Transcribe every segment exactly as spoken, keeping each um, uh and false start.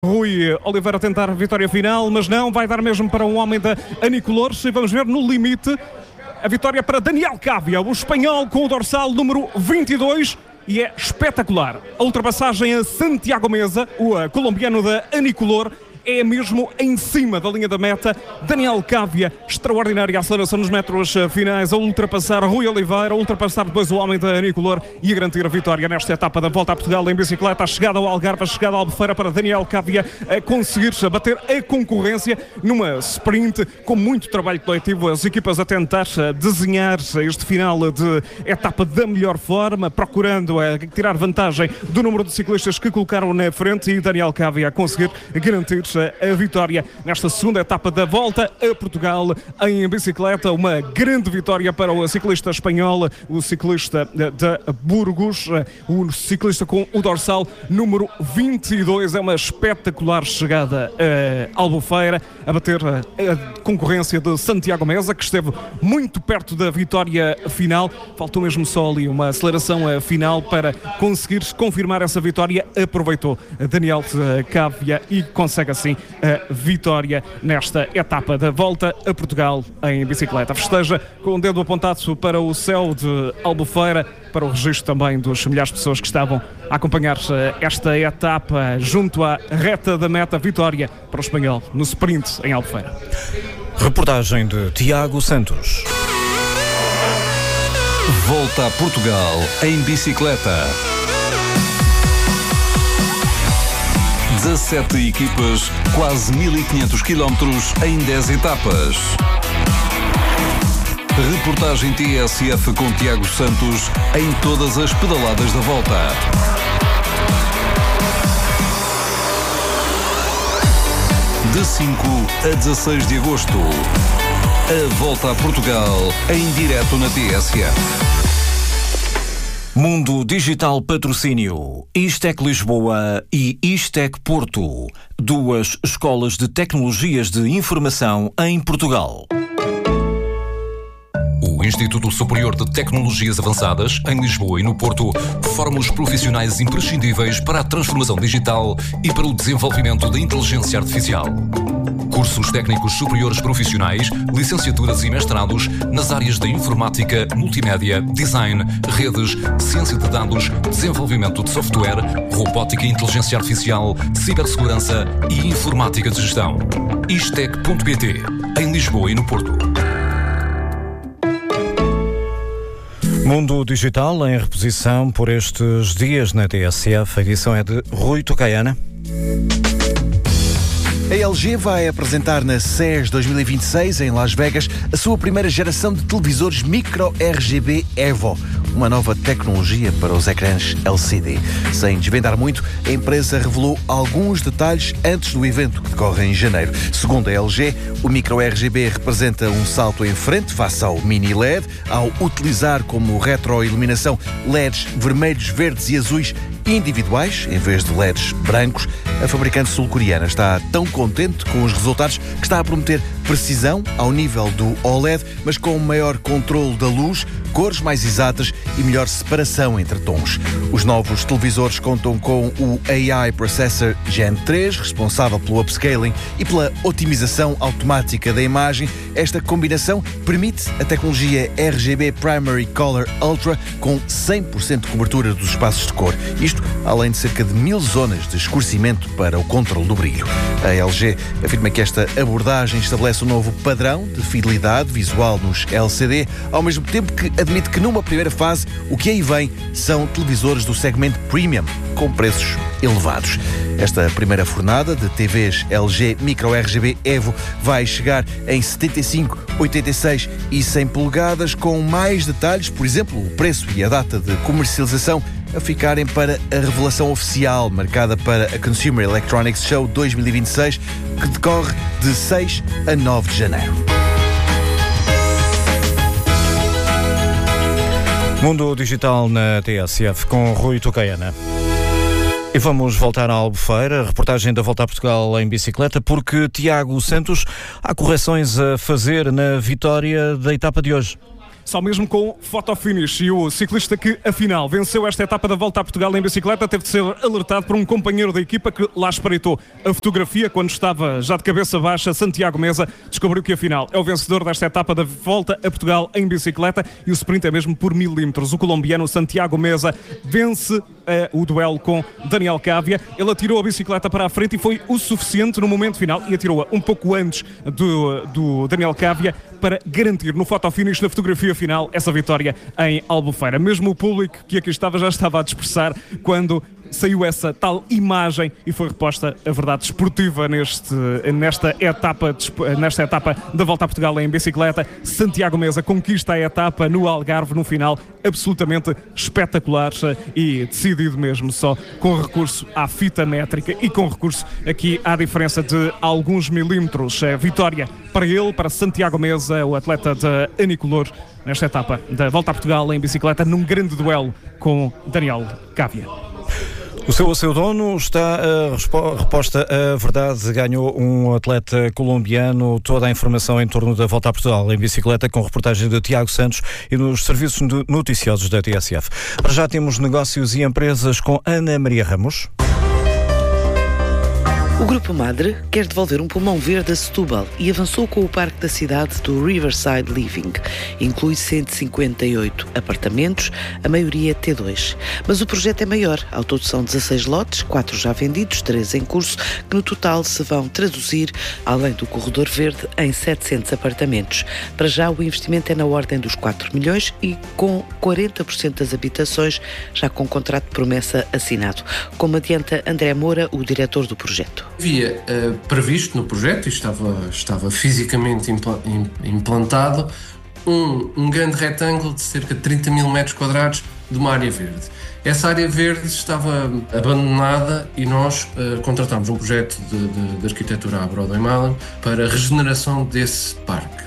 Rui Oliveira a tentar a vitória final, mas não, vai dar mesmo para um homem da Anicolores e vamos ver no limite a vitória para Daniel Cávia, o espanhol com o dorsal número vinte e dois, e é espetacular. A ultrapassagem a Santiago Meza, o colombiano da Anicolor, é mesmo em cima da linha da meta. Daniel Cávia, extraordinária aceleração nos metros finais, a ultrapassar Rui Oliveira, a ultrapassar depois o homem da Anicolor e a garantir a vitória nesta etapa da Volta a Portugal em bicicleta. A chegada ao Algarve, a chegada à Albufeira para Daniel Cávia a conseguir bater a concorrência numa sprint com muito trabalho coletivo, as equipas a tentar desenhar este final de etapa da melhor forma, procurando tirar vantagem do número de ciclistas que colocaram na frente, e Daniel Cávia a conseguir garantir a vitória nesta segunda etapa da Volta a Portugal em bicicleta. Uma grande vitória para o ciclista espanhol, o ciclista de Burgos, o ciclista com o dorsal número vinte e dois. É uma espetacular chegada a Albufeira, a bater a concorrência de Santiago Meza, que esteve muito perto da vitória final. Faltou mesmo só ali uma aceleração final para conseguir confirmar essa vitória. Aproveitou Daniel Cávia e consegue assim a vitória nesta etapa da Volta a Portugal em bicicleta. Festeja com o dedo apontado para o céu de Albufeira, para o registro também dos milhares de pessoas que estavam a acompanhar esta etapa junto à reta da meta. Vitória para o espanhol no sprint em Albufeira. Reportagem de Tiago Santos. Volta a Portugal em bicicleta. dezassete equipas, quase mil e quinhentos quilómetros em dez etapas. Reportagem T S F com Tiago Santos em todas as pedaladas da volta. De cinco a dezasseis de agosto. A Volta a Portugal em direto na T S F. Mundo Digital Patrocínio, Istec Lisboa e Istec Porto, duas escolas de tecnologias de informação em Portugal. O Instituto Superior de Tecnologias Avançadas, em Lisboa e no Porto, forma os profissionais imprescindíveis para a transformação digital e para o desenvolvimento da inteligência artificial. Cursos técnicos superiores profissionais, licenciaturas e mestrados nas áreas da informática, multimédia, design, redes, ciência de dados, desenvolvimento de software, robótica e inteligência artificial, cibersegurança e informática de gestão. Istec ponto pt, em Lisboa e no Porto. Mundo Digital em reposição por estes dias na T S F. A edição é de Rui Tocaiana. A L G vai apresentar na C E S dois mil e vinte e seis, em Las Vegas, a sua primeira geração de televisores micro R G B Evo, uma nova tecnologia para os ecrãs L C D. Sem desvendar muito, a empresa revelou alguns detalhes antes do evento, que decorre em janeiro. Segundo a L G, o micro R G B representa um salto em frente face ao mini L E D, ao utilizar como retroiluminação L E Ds vermelhos, verdes e azuis individuais, em vez de L E Ds brancos. A fabricante sul-coreana está tão contente com os resultados que está a prometer precisão ao nível do O L E D, mas com maior controle da luz, cores mais exatas e melhor separação entre tons. Os novos televisores contam com o A I Processor Gen três, responsável pelo upscaling e pela otimização automática da imagem. Esta combinação permite a tecnologia R G B Primary Color Ultra com cem por cento de cobertura dos espaços de cor. Isto além de cerca de mil zonas de escurecimento para o controle do brilho. A L G afirma que esta abordagem estabelece um novo padrão de fidelidade visual nos L C D, ao mesmo tempo que admite que numa primeira fase o que aí vem são televisores do segmento Premium, com preços elevados. Esta primeira fornada de T Vs L G Micro R G B Evo vai chegar em setenta e cinco, oitenta e seis e cem polegadas, com mais detalhes, por exemplo, o preço e a data de comercialização a ficarem para a revelação oficial, marcada para a Consumer Electronics Show dois mil e vinte e seis, que decorre de seis a nove de janeiro. Mundo Digital na T S F com Rui Tocaiana. E vamos voltar à Albufeira, reportagem da Volta a Portugal em bicicleta, porque Tiago Santos, há correções a fazer na vitória da etapa de hoje. só mesmo com fotofinish. E o ciclista que, afinal, venceu esta etapa da Volta a Portugal em bicicleta teve de ser alertado por um companheiro da equipa que lá espreitou a fotografia quando estava já de cabeça baixa. Santiago Meza descobriu que, afinal, é o vencedor desta etapa da Volta a Portugal em bicicleta e o sprint é mesmo por milímetros. O colombiano Santiago Meza vence uh, o duelo com Daniel Cávia. Ele atirou a bicicleta para a frente e foi o suficiente no momento final, e atirou-a um pouco antes do, do Daniel Cávia, para garantir no fotofinish, na fotografia final, essa vitória em Albufeira. Mesmo o público que aqui estava já estava a dispersar quando saiu essa tal imagem e foi reposta a verdade esportiva neste, nesta, etapa, nesta etapa da Volta a Portugal em bicicleta. Santiago Meza conquista a etapa no Algarve no final, absolutamente espetacular e decidido mesmo, só com recurso à fita métrica e com recurso aqui à diferença de alguns milímetros. Vitória para ele, para Santiago Meza, o atleta da Anicolor, nesta etapa da Volta a Portugal em bicicleta, num grande duelo com Daniel Cávia. O seu, o seu dono está a respo- reposta a verdade. Ganhou um atleta colombiano. Toda a informação em torno da Volta a Portugal em bicicleta, com reportagem de Tiago Santos e nos serviços noticiosos da T S F. Para já temos negócios e empresas com Ana Maria Ramos. O Grupo Madre quer devolver um pulmão verde a Setúbal e avançou com o parque da cidade do Riverside Living. Inclui cento e cinquenta e oito apartamentos, a maioria T dois. Mas o projeto é maior. Ao todo são dezasseis lotes, quatro já vendidos, três em curso, que no total se vão traduzir, além do corredor verde, em setecentos apartamentos. Para já o investimento é na ordem dos quatro milhões e com quarenta por cento das habitações já com contrato de promessa assinado, como adianta André Moura, o diretor do projeto. Havia uh, previsto no projeto, e estava, estava fisicamente impl- implantado, um, um grande retângulo de cerca de trinta mil metros quadrados de uma área verde. Essa área verde estava abandonada e nós uh, contratámos um projeto de, de, de arquitetura à Broadway Malin para a regeneração desse parque.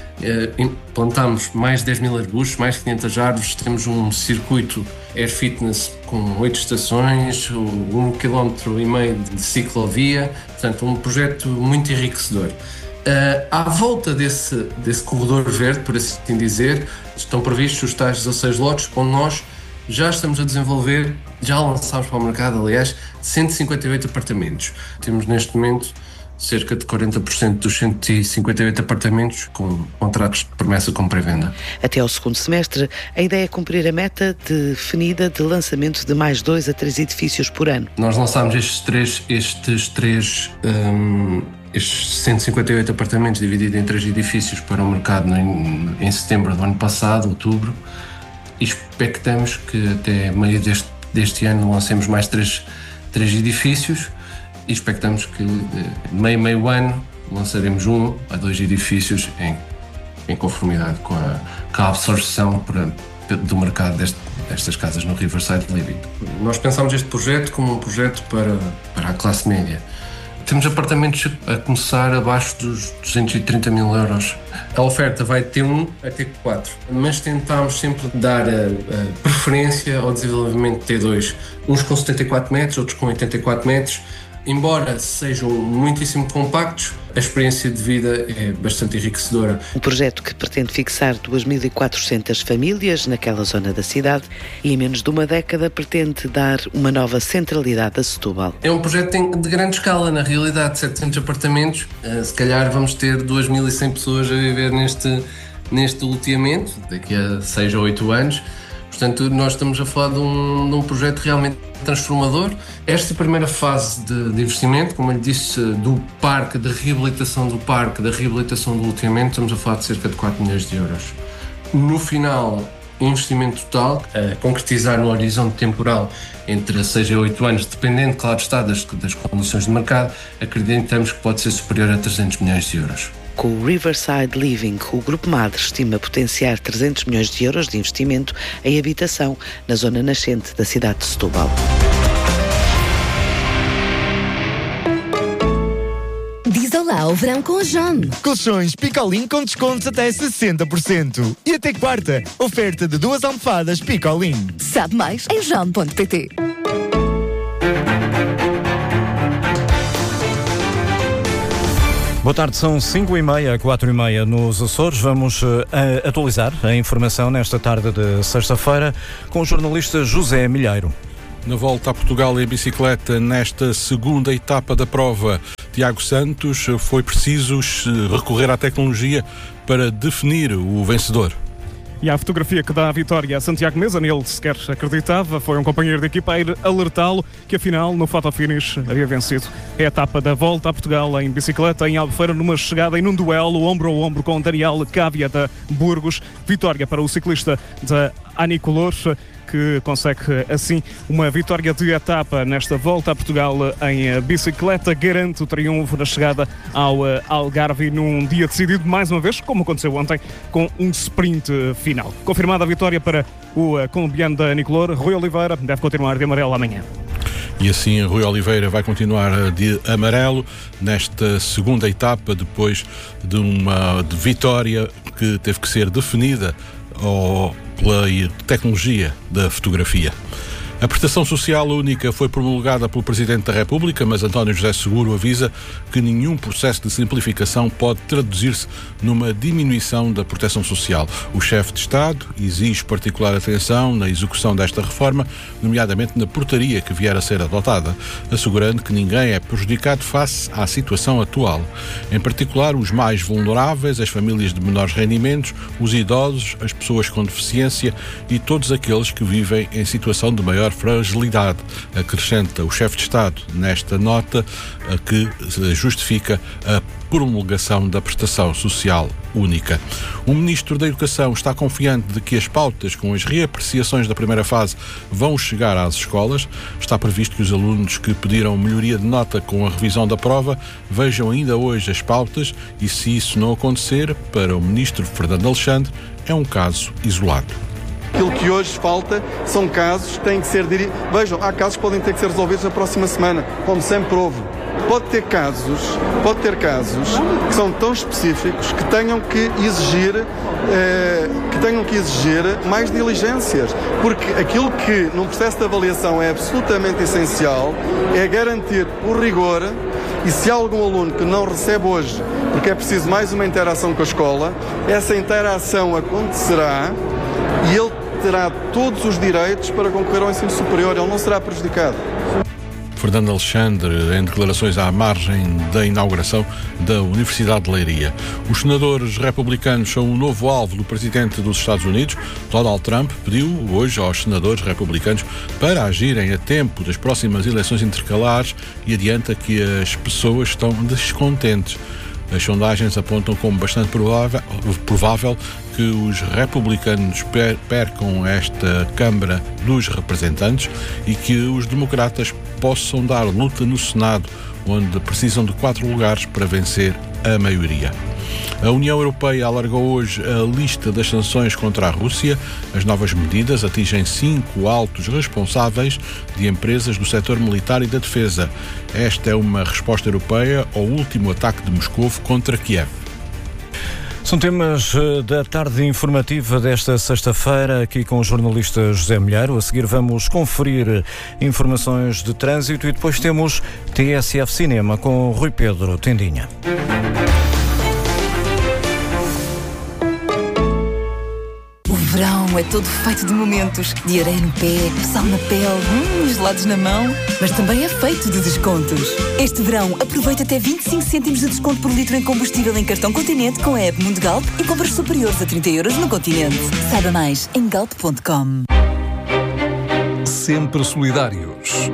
Uh, plantámos mais de dez mil arbustos, mais de quinhentas árvores, temos um circuito Air Fitness com oito estações, um quilómetro e meio de ciclovia, portanto um projeto muito enriquecedor. Uh, à volta desse, desse corredor verde, por assim dizer, estão previstos os tais dezasseis lotes, onde nós já estamos a desenvolver, já lançámos para o mercado, aliás, cento e cinquenta e oito apartamentos. Temos neste momento cerca de quarenta por cento dos cento e cinquenta e oito apartamentos com contratos de promessa com pré-venda. Até ao segundo semestre, a ideia é cumprir a meta definida de lançamento de mais dois a três edifícios por ano. Nós lançámos estes três, estes três um, estes cento e cinquenta e oito apartamentos divididos em três edifícios para o mercado em, em setembro do ano passado, outubro, e expectamos que até meio deste, deste ano lancemos mais três, três edifícios. E expectamos que meio, meio ano lançaremos um a dois edifícios em, em conformidade com a, com a absorção para, do mercado deste, destas casas no Riverside Living. Nós pensamos este projeto como um projeto para, para a classe média. Temos apartamentos a começar abaixo dos duzentos e trinta mil euros. A oferta vai ter um até quatro, mas tentámos sempre dar a, a preferência ao desenvolvimento T dois. Uns com setenta e quatro metros, outros com oitenta e quatro metros. Embora sejam muitíssimo compactos, a experiência de vida é bastante enriquecedora. Um projeto que pretende fixar duas mil e quatrocentas famílias naquela zona da cidade e em menos de uma década pretende dar uma nova centralidade a Setúbal. É um projeto de grande escala, na realidade, setecentos apartamentos. Se calhar vamos ter duas mil e cem pessoas a viver neste, neste loteamento, daqui a seis ou oito anos. Portanto, nós estamos a falar de um, de um projeto realmente transformador. Esta primeira fase de, de investimento, como eu lhe disse, do parque, da reabilitação do parque, da reabilitação do loteamento, estamos a falar de cerca de quatro milhões de euros. No final, investimento total, a concretizar no horizonte temporal entre seis a oito anos, dependendo, claro está, das, das condições de mercado, acreditamos que pode ser superior a trezentos milhões de euros. Com o Riverside Living, o Grupo Madre estima potenciar trezentos milhões de euros de investimento em habitação na zona nascente da cidade de Setúbal. Diz olá ao verão com o John. Colchões Picolin com descontos até sessenta por cento. E até quarta, oferta de duas almofadas Picolin. Sabe mais em john ponto pt. Boa tarde, são cinco e meia, quatro e meia nos Açores. Vamos uh, atualizar a informação nesta tarde de sexta-feira com o jornalista José Milheiro. Na volta a Portugal em bicicleta, nesta segunda etapa da prova, Tiago Santos, foi preciso recorrer à tecnologia para definir o vencedor. E a fotografia que dá a vitória a Santiago Mesa, nele sequer acreditava, foi um companheiro de equipa a ir alertá-lo que afinal no fotofinish havia vencido a etapa da volta a Portugal em bicicleta em Albufeira, numa chegada e num duelo ombro a ombro com Daniel Cávia da Burgos. Vitória para o ciclista da Anicolor, que consegue assim uma vitória de etapa nesta volta a Portugal em bicicleta, garante o triunfo na chegada ao Algarve num dia decidido mais uma vez, como aconteceu ontem, com um sprint final. Confirmada a vitória para o colombiano da Anicolor, Rui Oliveira deve continuar de amarelo amanhã. E assim Rui Oliveira vai continuar de amarelo nesta segunda etapa, depois de uma de vitória que teve que ser definida ou pela tecnologia da fotografia. A prestação social única foi promulgada pelo Presidente da República, mas António José Seguro avisa que nenhum processo de simplificação pode traduzir-se numa diminuição da proteção social. O chefe de Estado exige particular atenção na execução desta reforma, nomeadamente na portaria que vier a ser adotada, assegurando que ninguém é prejudicado face à situação atual. Em particular, os mais vulneráveis, as famílias de menores rendimentos, os idosos, as pessoas com deficiência e todos aqueles que vivem em situação de maior fragilidade, acrescenta o chefe de Estado nesta nota que justifica a promulgação da prestação social única. O Ministro da Educação está confiante de que as pautas com as reapreciações da primeira fase vão chegar às escolas. Está previsto que os alunos que pediram melhoria de nota com a revisão da prova vejam ainda hoje as pautas e, se isso não acontecer, para o Ministro Fernando Alexandre, é um caso isolado. Aquilo que hoje falta são casos que têm que ser... Diri... Vejam, há casos que podem ter que ser resolvidos na próxima semana, como sempre houve. Pode ter casos, pode ter casos que são tão específicos que tenham que exigir, eh, que tenham que exigir mais diligências, porque aquilo que num processo de avaliação é absolutamente essencial é garantir o rigor, e se há algum aluno que não recebe hoje, porque é preciso mais uma interação com a escola, essa interação acontecerá e ele terá todos os direitos para concorrer ao ensino superior, ele não será prejudicado. Fernando Alexandre, em declarações à margem da inauguração da Universidade de Leiria. Os senadores republicanos são o novo alvo do presidente dos Estados Unidos. Donald Trump pediu hoje aos senadores republicanos para agirem a tempo das próximas eleições intercalares e adianta que as pessoas estão descontentes. As sondagens apontam como bastante provável, provável que os republicanos per, percam esta Câmara dos Representantes e que os democratas possam dar luta no Senado, onde precisam de quatro lugares para vencer a maioria. A União Europeia alargou hoje a lista das sanções contra a Rússia. As novas medidas atingem cinco altos responsáveis de empresas do setor militar e da defesa. Esta é uma resposta europeia ao último ataque de Moscou contra Kiev. São temas da tarde informativa desta sexta-feira, aqui com o jornalista José Milheiro. A seguir vamos conferir informações de trânsito e depois temos T S F Cinema com Rui Pedro Tendinha. O verão é todo feito de momentos, de areia no pé, sal na pele, hum, gelados na mão, mas também é feito de descontos. Este verão, aproveita até vinte e cinco cêntimos de desconto por litro em combustível em cartão Continente com a app Mundo Galp e compras superiores a trinta euros no Continente. Saiba mais em galp ponto com. Sempre solidários.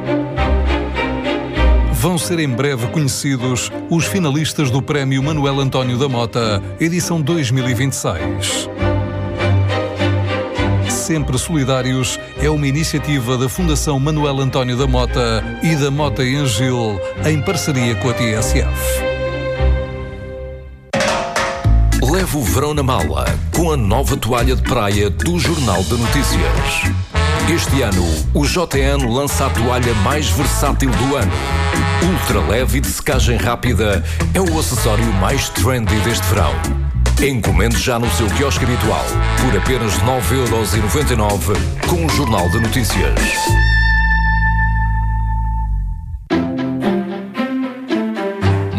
Vão ser em breve conhecidos os finalistas do Prémio Manuel António da Mota, edição dois mil e vinte e seis. Sempre Solidários é uma iniciativa da Fundação Manuel António da Mota e da Mota e Angil, em parceria com a T S F. Leve o verão na mala com a nova toalha de praia do Jornal de Notícias. Este ano, o J N lança a toalha mais versátil do ano. Ultra leve e de secagem rápida, é o acessório mais trendy deste verão. Encomende já no seu quiosque habitual por apenas nove euros e noventa e nove com o Jornal de Notícias.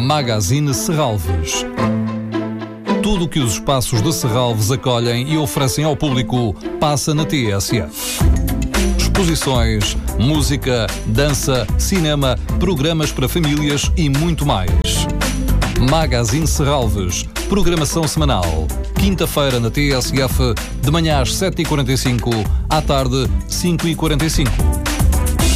Magazine Serralves. Tudo o que os espaços de Serralves acolhem e oferecem ao público passa na T S F. Exposições, música, dança, cinema, programas para famílias e muito mais. Magazine Serralves, programação semanal. Quinta-feira na T S F, de manhã às sete e quarenta e cinco, à tarde cinco e quarenta e cinco.